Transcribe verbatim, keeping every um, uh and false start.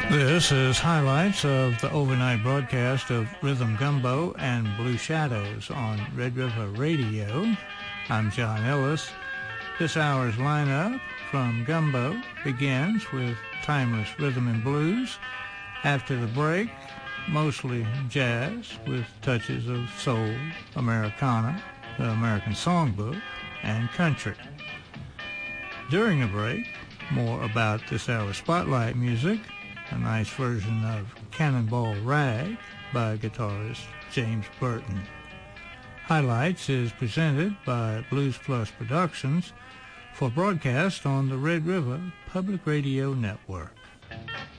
This is highlights of the overnight broadcast of Rhythm Gumbo and Blue Shadows on Red River Radio. I'm John Ellis. This hour's lineup from Gumbo begins with timeless rhythm and blues. After the break, mostly jazz with touches of soul, Americana, the American Songbook, and country. During the break, more about this hour's spotlight music, a nice version of Cannonball Rag by guitarist James Burton. Highlights is presented by Blues Plus Productions for broadcast on the Red River Public Radio Network.